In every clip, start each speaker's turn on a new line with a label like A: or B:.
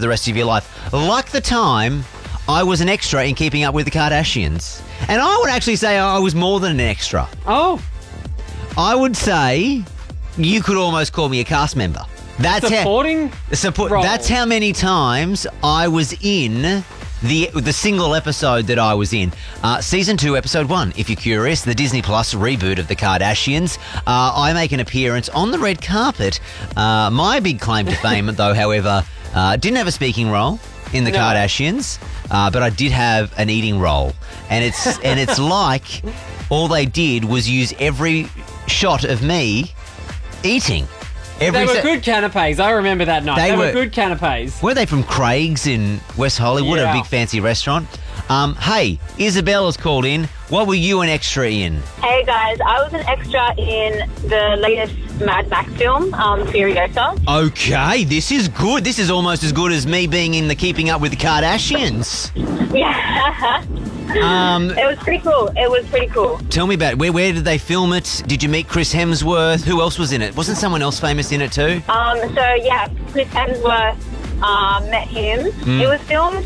A: for the rest of your life. Like the time I was an extra in Keeping Up with the Kardashians. And I would actually say I was more than an extra.
B: Oh.
A: I would say you could almost call me a cast member. That's
B: Supporting role.
A: That's how many times I was in the single episode that I was in. Season 2, Episode 1, if you're curious, the Disney Plus reboot of the Kardashians. I make an appearance on the red carpet. My big claim to fame, though, however, didn't have a speaking role in the Kardashians, but I did have an eating role. And it's like all they did was use every shot of me eating.
B: They were good canapes. I remember that night. They were good canapes.
A: Were they from Craig's in West Hollywood, a big fancy restaurant? Hey, Isabella's called in. What were you an extra in?
C: Hey guys, I was an extra in the latest Mad Max film, Furiosa.
A: Okay, this is good. This is almost as good as me being in the Keeping Up with the Kardashians.
C: Yeah. It was pretty cool.
A: Tell me about it. Where did they film it? Did you meet Chris Hemsworth? Who else was in it? Wasn't someone else famous in it too?
C: Chris Hemsworth met him. It was filmed,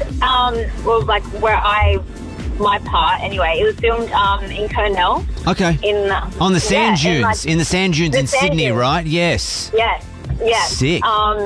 C: my part anyway. It was filmed in Cornell.
A: Okay. On the sand dunes. In the sand dunes in Sydney,
C: dunes.
A: right? Yes.
C: Yes.
A: Sick.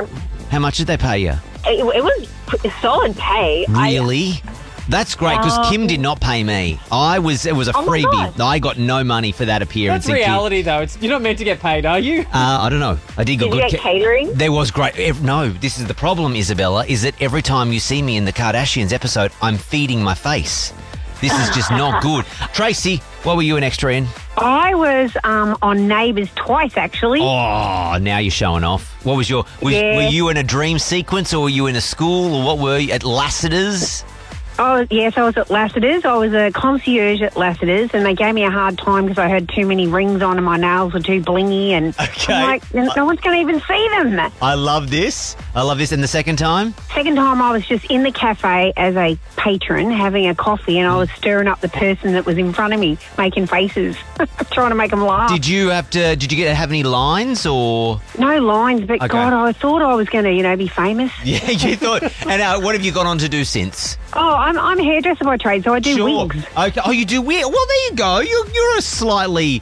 A: How much did they pay you?
C: It was a solid pay.
A: Really? That's great because Kim did not pay me. It was a freebie. I got no money for that appearance.
B: That's reality, though. You're not meant to get paid, are you?
A: I don't know. I did
C: you get catering?
A: There was great. No, this is the problem, Isabella, is that every time you see me in the Kardashians episode, I'm feeding my face. This is just not good. Tracy, what were you an extra in?
D: I was on Neighbours twice, actually.
A: Oh, now you're showing off. What was were you in a dream sequence or were you in a school or what were you, at Lassiter's?
D: Oh, yes, I was at Lassiter's. I was a concierge at Lassiter's, and they gave me a hard time because I had too many rings on and my nails were too blingy, and I'm like, no one's going to even see them.
A: I love this. And the second time?
D: Second time, I was just in the cafe as a patron having a coffee, and I was stirring up the person that was in front of me, making faces, trying to make them laugh.
A: Did you have any lines or?
D: No lines, but
A: okay.
D: God, I thought I was going to, be famous.
A: Yeah, you thought. And what have you gone on to do since?
D: Oh, I'm a hairdresser by trade, so I do wigs.
A: Okay. Oh, you do wigs? Well, there you go. You're a slightly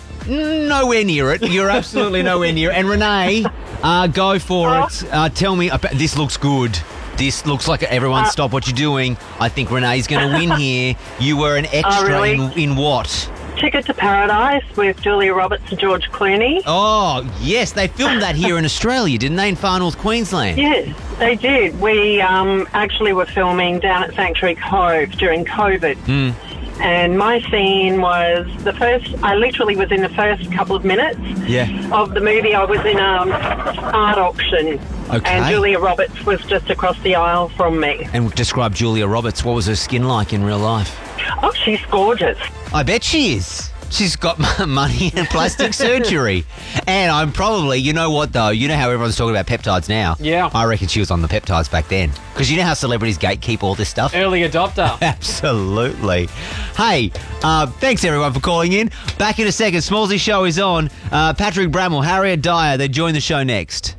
A: nowhere near it. You're absolutely nowhere near it. And Renee, go for it. Tell me, this looks good. This looks like everyone stop what you're doing. I think Renee's going to win here. You were an extra in what?
E: Ticket to Paradise with Julia Roberts and George Clooney.
A: Oh, yes. They filmed that here in Australia, didn't they, in Far North Queensland?
E: Yes, they did. We actually were filming down at Sanctuary Cove during COVID. And my scene was I literally was in the first couple of minutes of the movie. I was in an art auction. Okay. And Julia Roberts was just across the aisle from me.
A: And describe Julia Roberts. What was her skin like in real life?
E: Oh, she's gorgeous.
A: I bet she is. She's got money and plastic surgery. And I'm probably, you know what though, you know how everyone's talking about peptides now?
B: Yeah.
A: I reckon she was on the peptides back then. Because you know how celebrities gatekeep all this stuff?
B: Early adopter.
A: Absolutely. Hey, thanks everyone for calling in. Back in a second. Smallsy Show is on. Patrick Bramwell, Harriet Dyer, they join the show next.